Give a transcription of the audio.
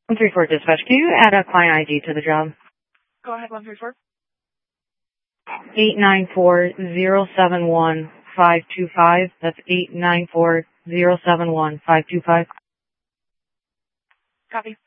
134 dispatch, can you add a client ID to the job? Go ahead, 134. 894-071-525. That's 894-071-525. Copy.